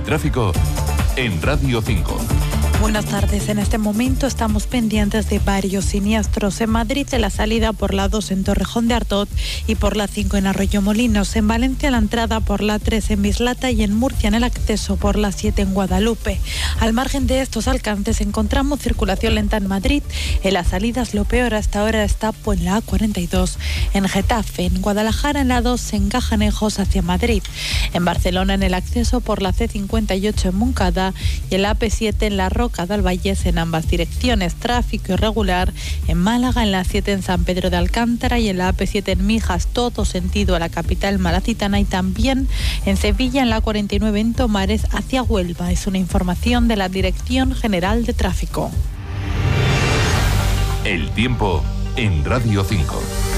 tráfico en Radio 5. Buenas tardes. En este momento estamos pendientes de varios siniestros. En Madrid, en la salida por la 2 en Torrejón de Ardoz y por la 5 en Arroyomolinos. En Valencia, la entrada por la 3 en Mislata y en Murcia, en el acceso por la 7 en Guadalupe. Al margen de estos alcances, encontramos circulación lenta en Madrid. En las salidas, lo peor hasta ahora está en la A42. En Getafe, en Guadalajara, en la 2 en Cajanejos hacia Madrid. En Barcelona, en el acceso por la C58 en Moncada y en la AP7 en La Roca del Vallés en ambas direcciones. Tráfico irregular en Málaga, en la 7 en San Pedro de Alcántara y en la AP7 en Mijas, todo sentido a la capital malacitana, y también en Sevilla, en la 49 en Tomares hacia Huelva. Es una información de la Dirección General de Tráfico. El tiempo en Radio 5.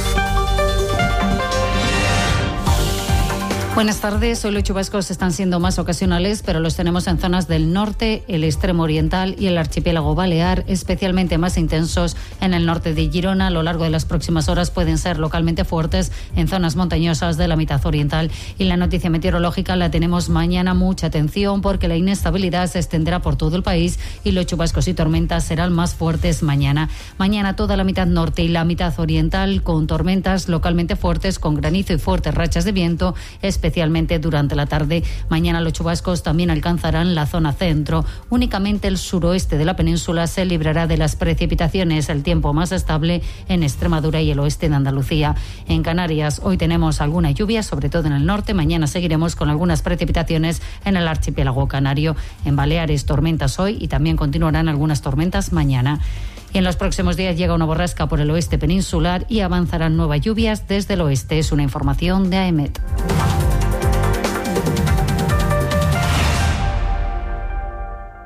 Buenas tardes. Hoy los chubascos están siendo más ocasionales, pero los tenemos en zonas del norte, el extremo oriental y el archipiélago balear, especialmente más intensos en el norte de Girona. A lo largo de las próximas horas pueden ser localmente fuertes en zonas montañosas de la mitad oriental. Y la noticia meteorológica la tenemos mañana. Mucha atención, porque la inestabilidad se extenderá por todo el país y los chubascos y tormentas serán más fuertes mañana. Mañana toda la mitad norte y la mitad oriental con tormentas localmente fuertes, con granizo y fuertes rachas de viento, especialmente durante la tarde. Mañana los chubascos también alcanzarán la zona centro. Únicamente el suroeste de la península se librará de las precipitaciones. El tiempo más estable en Extremadura y el oeste de Andalucía. En Canarias hoy tenemos alguna lluvia, sobre todo en el norte. Mañana seguiremos con algunas precipitaciones en el archipiélago canario. En Baleares, tormentas hoy y también continuarán algunas tormentas mañana. Y en los próximos días llega una borrasca por el oeste peninsular y avanzarán nuevas lluvias desde el oeste. Es una información de AEMET.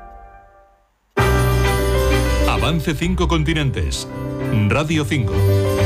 Avance 5 continentes. Radio 5.